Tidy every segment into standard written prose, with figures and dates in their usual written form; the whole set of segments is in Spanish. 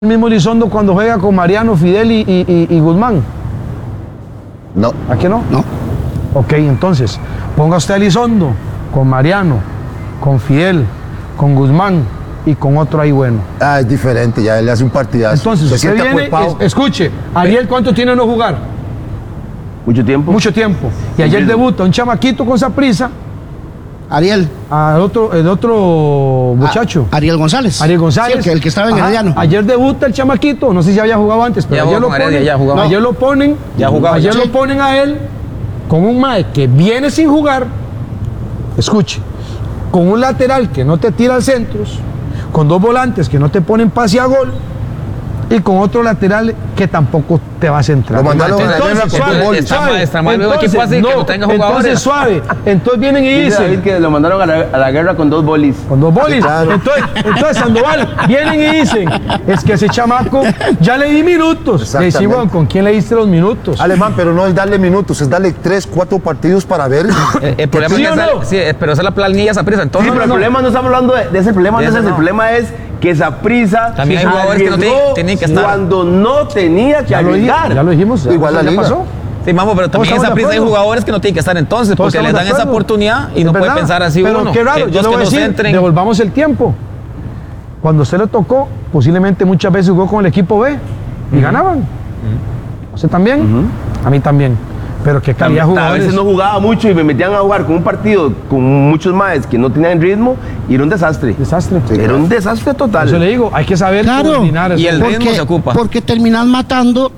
el mismo Elizondo cuando juega con Mariano, Fidel y Guzmán? No. ¿A qué no? No. Ok, entonces, ponga usted a Elizondo con Mariano, con Fidel, con Guzmán y con otro ahí bueno. Ah, es diferente, ya le hace un partidazo. Entonces, se usted siente viene, acuerpado. escuche, Ariel, ¿cuánto tiene no jugar? ¿Mucho tiempo? Mucho tiempo. Y ayer debuta un chamaquito con saprissa, Ariel. el otro muchacho. Ariel González. Ariel González. Sí, el que estaba en Ajá. Herediano. Ayer debuta el chamaquito, no sé si había jugado antes, pero Ya ayer jugó lo con Heredia, ponen. ya jugaba. Ayer lo ponen. Ya jugaba. Ayer Sí. lo ponen a él con un mae que viene sin jugar. Escuche, con un lateral que no te tira al centros, con dos volantes que no te ponen pase a gol y con otro lateral que tampoco te va a centrar. Lo mandaron a la guerra con suave, dos bolis. Está mal, veo entonces, equipo así que no tenga jugadores. entonces suave, entonces vienen y Dice David dicen, que lo mandaron a la guerra con 2 bolis. con dos bolis. Sí, claro. Entonces Sandoval, vienen y dicen, es que ese chamaco ya le di minutos. Le Exactamente. decimos, bueno, ¿con quién le diste los minutos? Alemán, pero no es darle minutos, es darle 3, 4 partidos para ver. El problema ¿Sí es o que no? sí, pero esa es la planilla Saprissa. Sí, Entonces, pero el problema no estamos hablando de ese problema, De no es ese ese, el no. problema es que Saprissa También hay jugadores que no arriesgó tienen que estar. cuando no tenía que Ya lo arriesgar. dijimos. Igual la ya liga. pasó. Sí, vamos, pero también en estamos de Saprissa hay acuerdo. jugadores que no tienen que estar entonces, Todos porque les estamos dan de esa acuerdo. oportunidad y Es no puede verdad. pensar así pero uno. qué raro, que yo los le que voy a nos decir, entren. devolvamos el tiempo. Cuando usted le tocó, posiblemente muchas veces jugó con el equipo B y ganaban. ¿Usted también? A mí también. Pero qué calidad A jugadores. veces no jugaba mucho y me metían a jugar con un partido con muchos maes que no tenían ritmo y era un desastre. Desastre. Era un desastre total. Eso le digo, hay que saber Claro. coordinar Y eso. el ritmo se ocupa. Porque terminas matando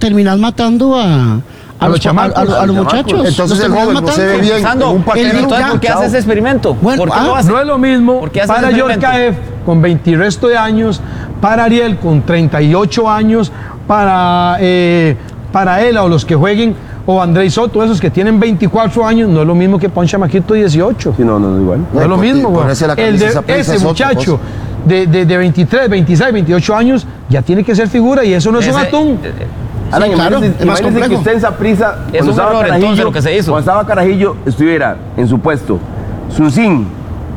a los chamacos, a los chamacos. muchachos. Entonces Los el terminas joven no se ve matando. bien Sando, en un partido. entonces, ¿por qué Chao. hace ese experimento? Bueno, ¿Por qué lo hace? No es lo mismo ¿Por qué hace para ese George experimento? Caef con 20 y resto de años, para Ariel con 38 años, para él o los que jueguen, o Andrés Soto, esos que tienen 24 años, no es lo mismo que para un chamaquito de 18. Sí, no es igual. No es lo mismo, güey. ponerse la El camisa de esa prisa ese es otra muchacho cosa. de 23, 26, 28 años ya tiene que ser figura y eso no es un Ese- atún. Ahora, Sí, claro, imagínese es más que complejo. usted en Saprissa, Es un error, entonces, lo que se hizo. Cuando estaba Carajillo, estuviera en su puesto Susín,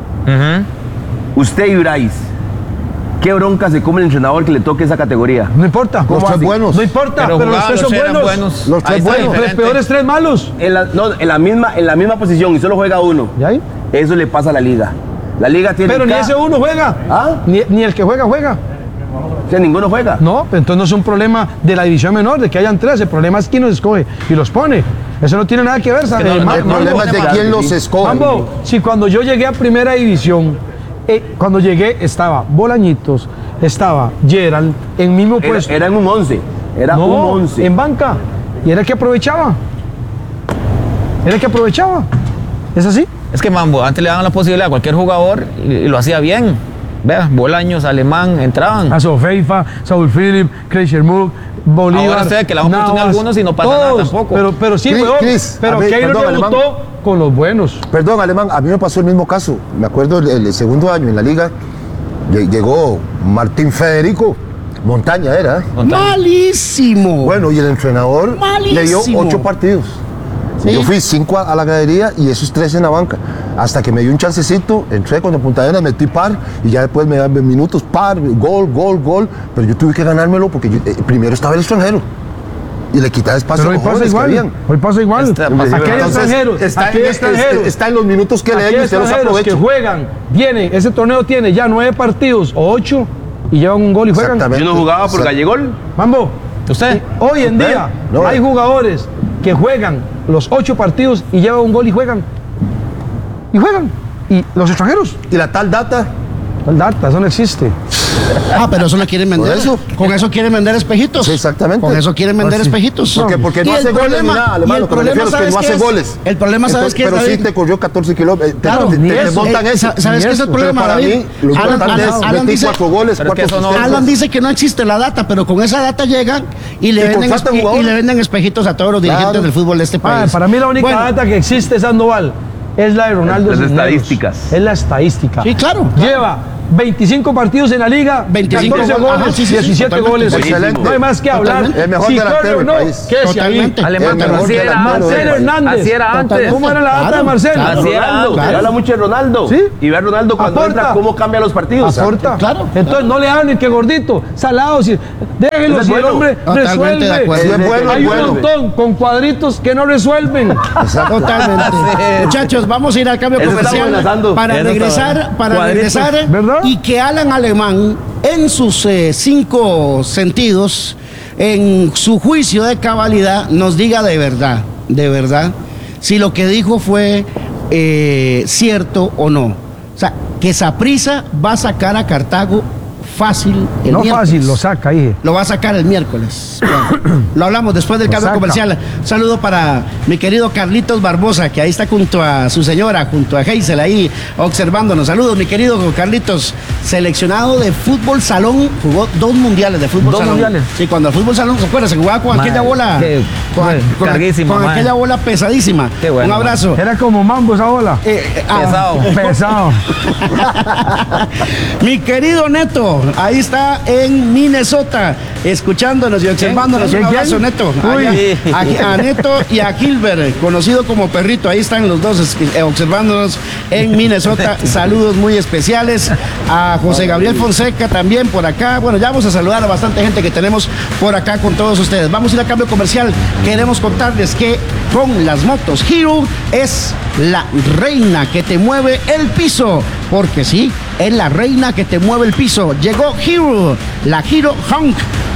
usted y Brais. ¿Qué bronca se come el entrenador que le toque esa categoría? No importa. Los tres así? buenos. No importa, pero, los jugaban, tres son eran buenos. Los tres Ahí está buenos. Los diferente. peores tres malos. En la misma posición y solo juega uno. ¿Y ahí? Eso le pasa a la liga. La liga tiene. Pero ni ese uno juega. ¿Ah? Ni el que juega. O sea, ninguno juega. No, entonces no es un problema de la división menor, de que hayan tres. El problema es quién los escoge y los pone. Eso no tiene nada que ver. no, ¿sabe? no, Ma- El no, problema es de claro quién que los sí. escoge. Mambo, si cuando yo llegué a primera división, cuando llegué estaba Bolañitos, estaba Gerald, en mismo puesto. Era en un 11. Era no, un 11. en banca. Y era el que aprovechaba. Era el que aprovechaba. ¿Es así? Es que Mambo, antes le daban la posibilidad a cualquier jugador y lo hacía bien. Vea, Bolaños, Alemán, entraban. A Sofeifa, Saúl Philip, Kreischer Mug, Bolívar. Ahora usted que le da oportunidad a Navas, algunos y no pasa nada todos. tampoco. Pero sí, Cris, weón, Cris, pero a mí, Keylor perdón, debutó Alemán. con los buenos. Perdón, Alemán, a mí me pasó el mismo caso. Me acuerdo el segundo año en la liga, llegó Martín Federico, Montaña era. Malísimo. Bueno, y el entrenador le dio Malísimo. 8 partidos. Sí. Yo fui 5 a la gradería y esos 3 en la banca. Hasta que me dio un chancecito, entré con el Punta Arenas, metí par y ya después me dan minutos, par, gol. Pero yo tuve que ganármelo porque primero estaba el extranjero. Y le quitaba espacio Pero a hoy los pasa jóvenes que igual. habían. Hoy pasa igual. Está Aquí pasando. hay Entonces, extranjeros. está, está en los minutos que le Aquí den hay y usted los extranjeros que aprovecha. juegan, vienen, ese torneo tiene ya 9 partidos o 8 y llevan un gol y juegan. Exactamente. Yo no jugaba por Gallegol. Mambo, ¿Usted? hoy en día No. hay jugadores que juegan los 8 partidos y llevan un gol y juegan. Y juegan. Y los extranjeros, Y la tal data, el data, eso no existe. Pero eso le quieren vender. Por eso. Con eso quieren vender espejitos. Sí, exactamente. Con eso quieren vender espejitos. Porque no Y hace el goles ni nada, Alemán, y el lo que me problema, refiero es que ¿sabes no qué hace es? goles. El problema, ¿sabes qué es, Pero sí David? te corrió 14 kilómetros. Claro, te ni eso. desmontan eso. ¿Sabes qué es el Pero problema, para David? mí, lo Alan- importante es Alan meter dice- 4 goles, Pero es que 4 eso no- asistencias. Alan dice que no existe la data, pero con esa data llegan y le, Y venden, contratan y jugadores. le venden espejitos a todos los dirigentes Claro. del fútbol de este país. Para mí la única Bueno, data que existe, Sandoval, es la de Ronaldo Las Cisneros. estadísticas. Es la estadística. Sí, claro. Lleva 25 partidos en la liga, 25 14 goles. goles, Ajá, sí, 17 totalmente. goles. Excelente. No hay más que hablar. Totalmente. El mejor Si delantero corre o del no, país. ¿qué es ahí? Totalmente. Alemán, El pero mejor así era delantero antes. Marcelo Hernández. Así era antes. ¿Cómo era la data de Claro, Marcelo? claro. Así era Ronaldo, antes. se habla mucho de Ronaldo. ¿Sí? Y ve a Ronaldo cuando Aporta. entra, cómo cambia los partidos. Aporta. Claro. Entonces no le hablen que gordito, salado, déjenlo, Ese es si el bueno. hombre Totalmente resuelve. de acuerdo. Sí, es bueno, Hay es un bueno. montón con cuadritos que no resuelven. Exacto. Totalmente. Muchachos, vamos a ir al cambio Eso está comercial amenazando. para Eso está regresar, Cuadritos, ¿verdad? y que Alan Alemán, en sus 5 sentidos, en su juicio de cabalidad, nos diga de verdad, si lo que dijo fue cierto o no. O sea, que Saprissa va a sacar a Cartago fácil el No miércoles. fácil, lo saca, dije. Lo va a sacar el miércoles. Bueno, lo hablamos después del Lo cambio saca. comercial. Un saludo para mi querido Carlitos Barbosa, que ahí está junto a su señora, junto a Geisel, ahí observándonos. Saludos, mi querido Carlitos, seleccionado de fútbol salón, jugó 2 mundiales de fútbol 2 salón. mundiales. Sí, cuando el fútbol salón, ¿se acuerdan? Se jugaba con Madre, aquella bola. qué- carguísima, con madre. aquella bola pesadísima. Qué bueno, Un abrazo. Era como mambo esa bola. Pesado. Pesado. Mi querido Neto, ahí está en Minnesota, escuchándonos y observándonos. ¿Quién? Un abrazo, ¿Quién? Neto. Uy. A Neto y a Gilbert, conocido como Perrito. Ahí están los dos observándonos en Minnesota. Saludos muy especiales. A José Gabriel Fonseca también por acá. Bueno, ya vamos a saludar a bastante gente que tenemos por acá con todos ustedes. Vamos a ir a cambio comercial. Queremos contarles que con las motos Hero es la reina que te mueve el piso. Porque sí, es la reina que te mueve el piso. Llegó Hero, la Hero Honk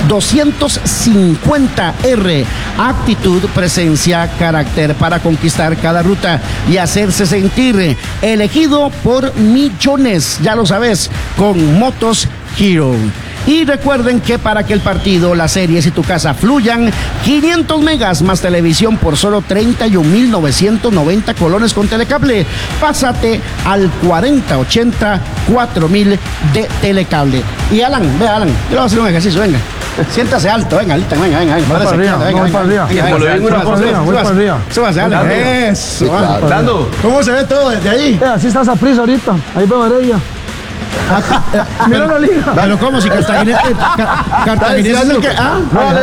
250R. Actitud, presencia, carácter para conquistar cada ruta y hacerse sentir elegido por millones. Ya lo sabes, con motos Hero. Y recuerden que para que el partido, las series y tu casa fluyan, 500 megas más televisión por solo 31.990 colones con Telecable. Pásate al 4080-4000 de Telecable. Y Alan, ve Alan, yo le voy a hacer un ejercicio, venga. Siéntase alto, venga, Alita, venga. Voy para arriba, voy para arriba. Como lo digo en una foto. Voy para arriba. Súbase, Alan. Dando. Eso, claro. Dando. ¿Cómo se ve todo desde ahí? Así está Saprissa ahorita. Ahí veo a ella. Mira la liga. Pero ¿cómo si Cartaginés es el que... Ah,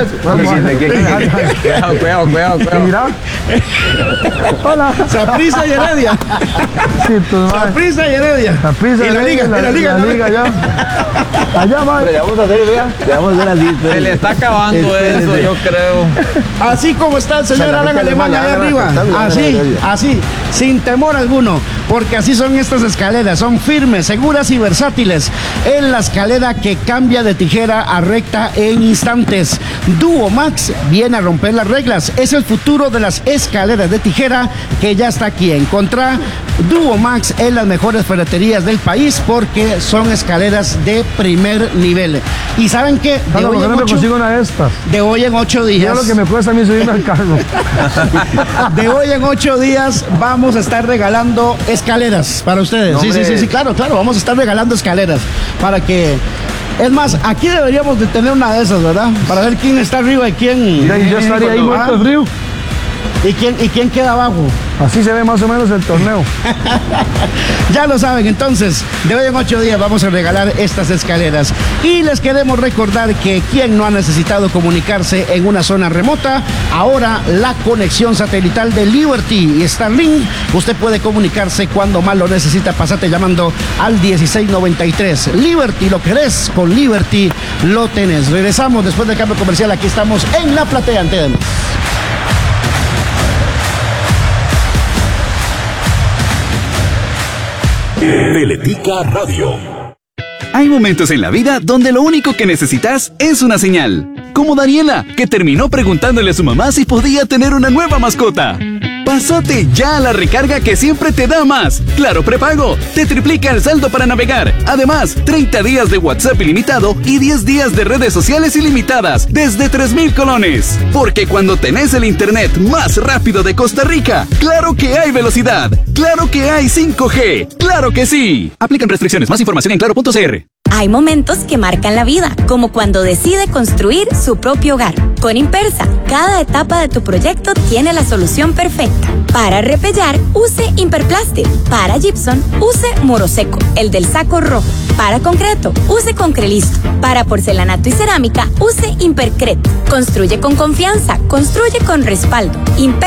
Cuidado. Mira. Hola. Saprissa y Heredia. Sí, tu madre. Saprissa y Heredia. Saprissa Y la liga, la la liga. allá. Allá va. Pero ya vamos a hacer, vea. Ya vamos a hacer así. Se le está acabando eso, yo creo. Así como está el señor Se la Alan mete Alemán Alemán, allá Alemán, arriba. está bien, Así, Alemán. así, sin temor alguno. Porque así son estas escaleras. Son firmes, seguras y versátiles. Es la escalera que cambia de tijera a recta en instantes. Duo Max viene a romper las reglas. Es el futuro de las escaleras de tijera que ya está aquí. Encontrá Duo Max en las mejores ferreterías del país porque son escaleras de primer nivel. ¿Y saben qué? De No, hoy ¿por qué en no me 8 consigo una de estas? de hoy en 8 Mira días. lo que me cuesta a mí subirme al carro. De hoy en 8 días vamos a estar regalando escaleras para ustedes. No, Sí, hombre. claro, vamos a estar regalando escaleras para que... Es más, aquí deberíamos de tener una de esas, ¿verdad? Para ver quién está arriba y quién... Mira, y yo estaría ahí muerto de frío. ¿Y quién queda abajo? Así se ve más o menos el torneo. Ya lo saben, entonces, de hoy en 8 días vamos a regalar estas escaleras. Y les queremos recordar que quien no ha necesitado comunicarse en una zona remota, ahora la conexión satelital de Liberty y Starlink, usted puede comunicarse cuando más lo necesita. Pasate llamando al 1693. Liberty, lo querés, con Liberty lo tenés. Regresamos después del cambio comercial, aquí estamos en La Platea ante demás. Teletica Radio. Hay momentos en la vida donde lo único que necesitas es una señal. Como Daniela, que terminó preguntándole a su mamá si podía tener una nueva mascota. Pásate ya a la recarga que siempre te da más. Claro Prepago, te triplica el saldo para navegar. Además, 30 días de WhatsApp ilimitado y 10 días de redes sociales ilimitadas desde 3,000 colones. Porque cuando tenés el internet más rápido de Costa Rica, claro que hay velocidad, claro que hay 5G, claro que sí. Aplican restricciones, más información en claro.cr. Hay momentos que marcan la vida, como cuando decide construir su propio hogar. Con Impersa, cada etapa de tu proyecto tiene la solución perfecta. Para repellar, use Imperplastic. Para gypsum, use Moroseco, el del saco rojo. Para concreto, use Concrelisto. Para porcelanato y cerámica, use Impercret. Construye con confianza, construye con respaldo.